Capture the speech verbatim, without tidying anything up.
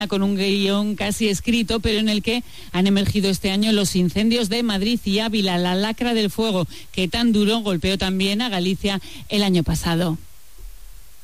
con un guión casi escrito, pero en el que han emergido este año los incendios de Madrid y Ávila, la lacra del fuego, que tan duro golpeó también a Galicia el año pasado.